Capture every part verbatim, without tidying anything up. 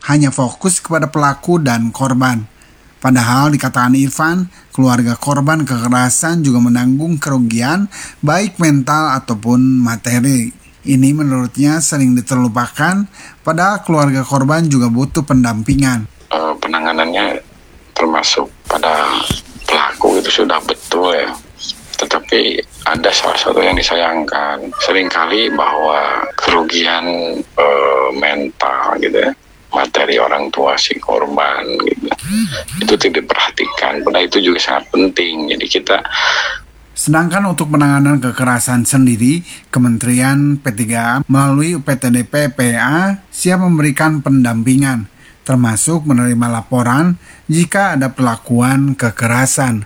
hanya fokus kepada pelaku dan korban. Padahal dikatakan Irfan, keluarga korban kekerasan juga menanggung kerugian baik mental ataupun materi. Ini menurutnya sering terlupakan, padahal keluarga korban juga butuh pendampingan. Uh, penanganannya termasuk pada pelaku itu sudah betul ya. Tetapi ada salah satu yang disayangkan, seringkali bahwa kerugian uh, mental gitu ya, materi orang tua si korban gitu, itu tidak diperhatikan. Padahal itu juga sangat penting. Jadi kita Sedangkan untuk penanganan kekerasan sendiri, Kementerian P tiga A melalui U P T D P P A siap memberikan pendampingan, termasuk menerima laporan jika ada pelakuan kekerasan.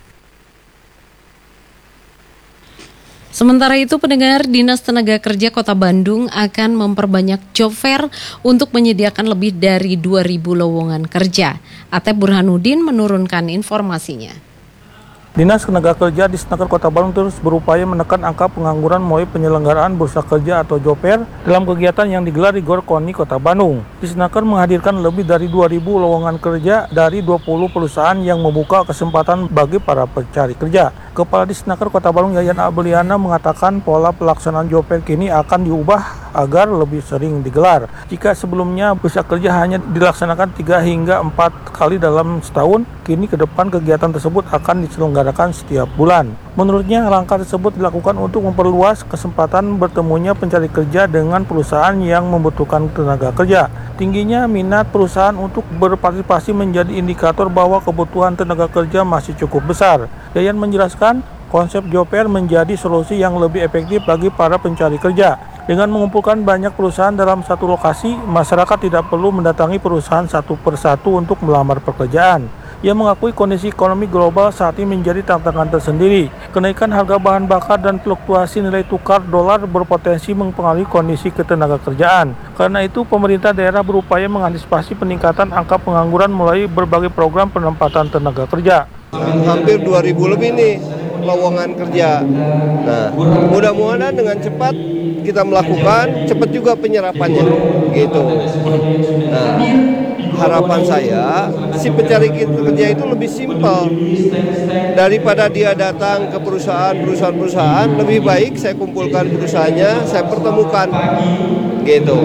Sementara itu, pendengar, Dinas Tenaga Kerja Kota Bandung akan memperbanyak job fair untuk menyediakan lebih dari dua ribu lowongan kerja. Atep Burhanuddin menurunkan informasinya. Dinas Tenaga Kerja di Disnaker Kota Bandung terus berupaya menekan angka pengangguran melalui penyelenggaraan bursa kerja atau job fair dalam kegiatan yang digelar di Gor Koni Kota Bandung. Disnaker menghadirkan lebih dari dua ribu lowongan kerja dari dua puluh perusahaan yang membuka kesempatan bagi para pencari kerja. Kepala Disnaker Kota Bandung Yayan Abeliana mengatakan pola pelaksanaan job fair kini akan diubah agar lebih sering digelar. Jika sebelumnya bursa kerja hanya dilaksanakan tiga hingga empat kali dalam setahun, kini ke depan kegiatan tersebut akan diselenggarakan setiap bulan. Menurutnya, langkah tersebut dilakukan untuk memperluas kesempatan bertemunya pencari kerja dengan perusahaan yang membutuhkan tenaga kerja. Tingginya minat perusahaan untuk berpartisipasi menjadi indikator bahwa kebutuhan tenaga kerja masih cukup besar. Yayan menjelaskan, konsep job fair menjadi solusi yang lebih efektif bagi para pencari kerja. Dengan mengumpulkan banyak perusahaan dalam satu lokasi, masyarakat tidak perlu mendatangi perusahaan satu persatu untuk melamar pekerjaan. Ia mengakui kondisi ekonomi global saat ini menjadi tantangan tersendiri. Kenaikan harga bahan bakar dan fluktuasi nilai tukar dolar berpotensi mempengaruhi kondisi ketenagakerjaan. Karena itu, pemerintah daerah berupaya mengantisipasi peningkatan angka pengangguran melalui berbagai program penempatan tenaga kerja. Hampir dua ribu lebih nih lowongan kerja. Nah, mudah-mudahan dengan cepat kita melakukan, cepat juga penyerapannya, gitu. Nah, harapan saya si pencari kerja itu lebih simpel daripada dia datang ke perusahaan perusahaan-perusahaan. Lebih baik saya kumpulkan perusahaannya, saya pertemukan, gitu.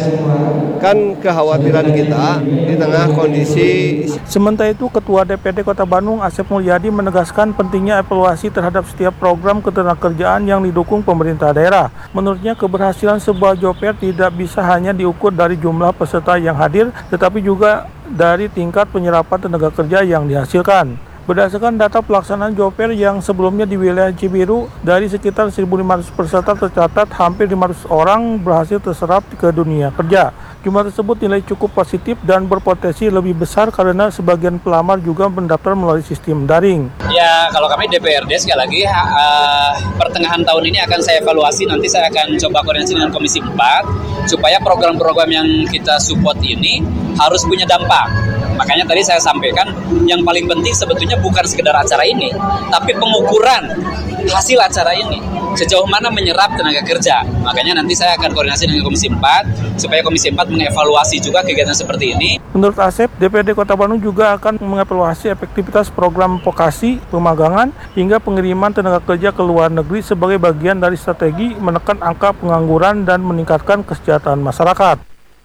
Kan kekhawatiran kita di tengah kondisi. Sementara itu, Ketua D P D Kota Bandung Asep Mulyadi menegaskan pentingnya evaluasi terhadap setiap program ketenagakerjaan yang didukung pemerintah daerah. Menurutnya, keberhasilan sebuah job fair tidak bisa hanya diukur dari jumlah peserta yang hadir, tetapi juga dari tingkat penyerapan tenaga kerja yang dihasilkan. Berdasarkan data pelaksanaan job fair yang sebelumnya di wilayah Cibiru, dari sekitar seribu lima ratus peserta tercatat hampir lima ratus orang berhasil terserap ke dunia kerja. Jumlah tersebut nilai cukup positif dan berpotensi lebih besar karena sebagian pelamar juga mendaftar melalui sistem daring. Ya, kalau kami D P R D sekali lagi uh, pertengahan tahun ini akan saya evaluasi, nanti saya akan coba koordinasi dengan Komisi empat supaya program-program yang kita support ini harus punya dampak. Makanya tadi saya sampaikan yang paling penting sebetulnya bukan sekedar acara ini, tapi pengukuran hasil acara ini. Sejauh mana menyerap tenaga kerja. Makanya nanti saya akan koordinasi dengan Komisi empat supaya Komisi empat mengevaluasi juga kegiatan seperti ini. Menurut Asep, D P R D Kota Bandung juga akan mengevaluasi efektivitas program vokasi, pemagangan, hingga pengiriman tenaga kerja ke luar negeri sebagai bagian dari strategi menekan angka pengangguran dan meningkatkan kesejahteraan masyarakat.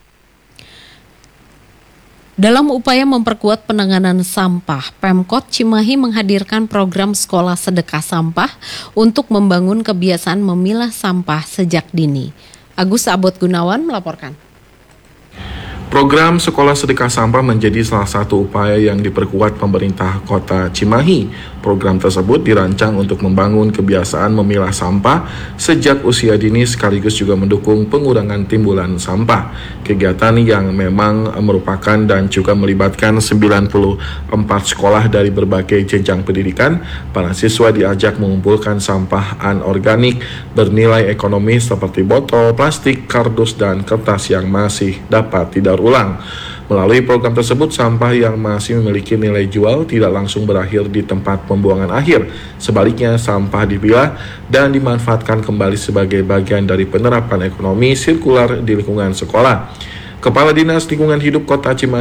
Dalam upaya memperkuat penanganan sampah, Pemkot Cimahi menghadirkan program sekolah sedekah sampah untuk membangun kebiasaan memilah sampah sejak dini. Agus Abot Gunawan melaporkan. Program Sekolah Sedekah Sampah menjadi salah satu upaya yang diperkuat pemerintah Kota Cimahi. Program tersebut dirancang untuk membangun kebiasaan memilah sampah sejak usia dini sekaligus juga mendukung pengurangan timbulan sampah. Kegiatan yang memang merupakan dan juga melibatkan sembilan puluh empat sekolah dari berbagai jenjang pendidikan. Para siswa diajak mengumpulkan sampah anorganik bernilai ekonomis seperti botol, plastik, kardus, dan kertas yang masih dapat didaur ulang. Melalui program tersebut, sampah yang masih memiliki nilai jual tidak langsung berakhir di tempat pembuangan akhir. Sebaliknya, sampah dipilah dan dimanfaatkan kembali sebagai bagian dari penerapan ekonomi sirkular di lingkungan sekolah. Kepala Dinas Lingkungan Hidup Kota Cimahi